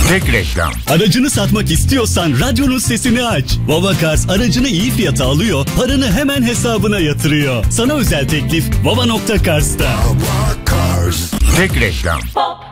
Tek reklam. Aracını satmak istiyorsan radyonun sesini aç. Baba Cars aracını iyi fiyata alıyor, paranı hemen hesabına yatırıyor. Sana özel teklif baba.cars'ta. Tek reklam.